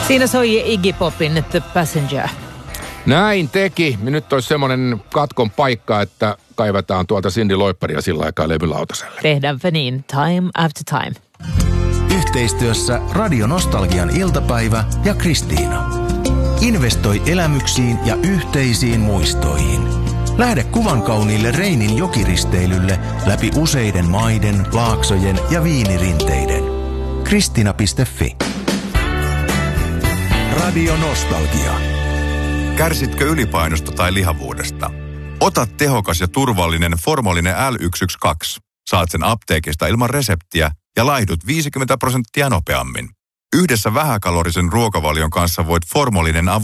Siinä soi Iggy Popin The Passenger. Näin teki. Nyt olisi semmoinen katkon paikka, että kaivetaan tuolta Cyndi Loipparia sillä aikaa levylautaselle. Tehdäänpä niin. Time after time. Yhteistyössä Radio Nostalgian iltapäivä ja Kristiina. Investoi elämyksiin ja yhteisiin muistoihin. Lähde kuvankauniille Reinin jokiristeilylle läpi useiden maiden, laaksojen ja viinirinteiden. Kristiina.fi. Radio Nostalgia. Kärsitkö ylipainosta tai lihavuudesta? Ota tehokas ja turvallinen Formolinen L112. Saat sen apteekista ilman reseptiä ja laihdut 50% nopeammin. Yhdessä vähäkalorisen ruokavalion kanssa voit Formolinen